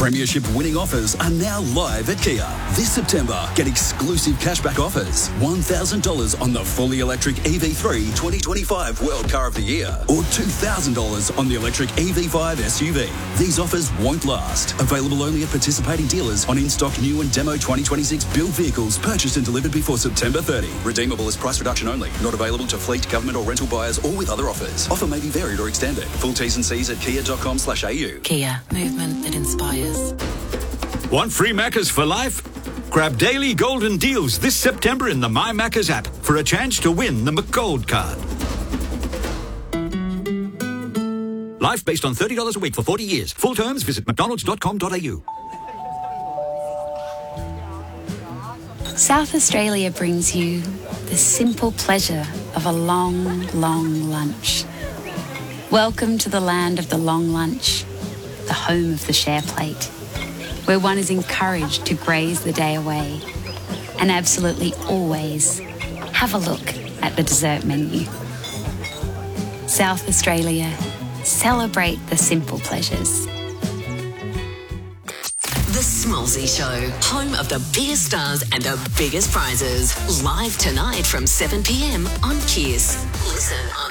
Premiership winning offers are now live at Kia. This September, get exclusive cashback offers. $1,000 on the fully electric EV3 2025 World Car of the Year, or $2,000 on the electric EV5 SUV. These offers won't last. Available only at participating dealers on in-stock new and demo 2026 built vehicles purchased and delivered before September 30. Redeemable as price reduction only. Not available to fleet, government or rental buyers or with other offers. Offer may be varied or extended. Full T's and C's at kia.com/au. Kia. Movement that inspires. Want free Maccas for life? Grab daily golden deals this September in the My Maccas app for a chance to win the McGold card. Life based on $30 a week for 40 years. Full terms, visit mcdonalds.com.au. South Australia brings you the simple pleasure of a long, long lunch. Welcome to the land of the long lunch, the home of the share plate, where one is encouraged to graze the day away and absolutely always have a look at the dessert menu. South Australia, celebrate the simple pleasures. The Smallsy Show, home of the biggest stars and the biggest prizes. Live tonight from 7 p.m. on Kiss. Listen